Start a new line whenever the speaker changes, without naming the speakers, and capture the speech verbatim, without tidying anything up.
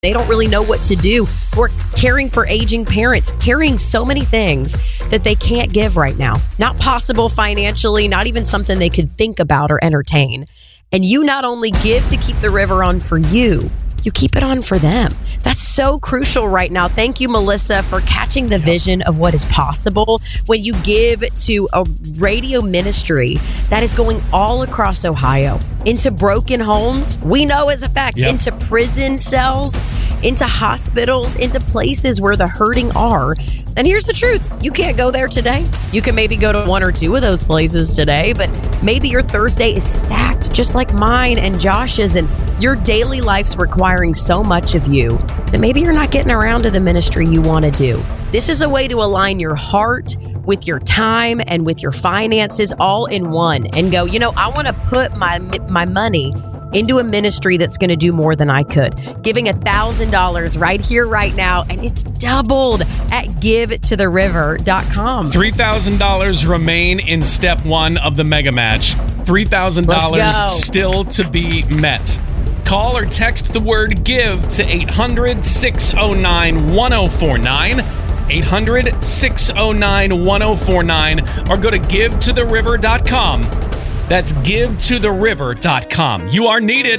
They don't really know what to do. Or caring for aging parents, carrying so many things that they can't give right now. Not possible financially, not even something they could think about or entertain. And you not only give to keep the river on for you, you keep it on for them. That's so crucial right now. Thank you, Melissa, for catching the vision of what is possible when you give to a radio ministry that is going all across Ohio, into broken homes. We know as a fact, yep. into prison cells, into hospitals, into places where the hurting are. And here's the truth. You can't go there today. You can maybe go to one or two of those places today, but maybe your Thursday is stacked just like mine and Josh's, and your daily life's requiring so much of you that maybe you're not getting around to the ministry you want to do. This is a way to align your heart with your time and with your finances all in one and go, you know, I want to put my my money into a ministry that's going to do more than I could. Giving one thousand dollars right here, right now, and it's doubled at give to the river dot com.
three thousand dollars remain in step one of the mega match. three thousand dollars still to be met. Call or text the word GIVE to eight hundred, six oh nine, one oh four nine. eight hundred, six oh nine, one oh four nine, or go to give to the river dot com. That's give to the river dot com. You are needed.